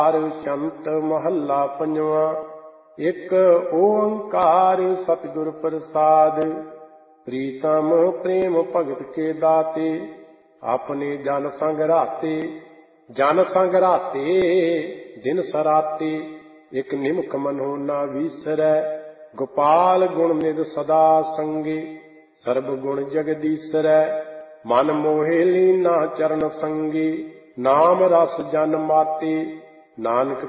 ਸ਼ੰਤ ਮਹੱਲਾ ਪੰਜਵਾਂ। ਇੱਕ ਓੰਕਾਰ ਸਤਿਗੁਰ ਪ੍ਰਸਾਦ। ਪ੍ਰੀਤਮ ਪ੍ਰੇਮ ਭਗਤ ਕੇ ਦਾਤੇ, ਆਪਣੇ ਜਨ ਸੰਗ ਰਾਤੇ। ਜਨ ਸੰਗ ਰਾਤੇ ਦਿਨ ਸਰਾਤੇ, ਇਕ ਨਿਮਖ ਮਨੋ ਨਾ ਵੀਸਰੈ। ਗੋਪਾਲ ਗੁਣ ਨਿਧ ਸਦਾ ਸੰਗੇ, ਸਰਬ ਗੁਣ ਜਗਦੀਸਰੈ। ਮਨ ਮੋਹਿ ਲੀਨਾ ਚਰਨ ਸੰਗੇ, ਨਾਮ ਰਸ ਜਨ ਮਾਤੇ। ਨਾਨਕ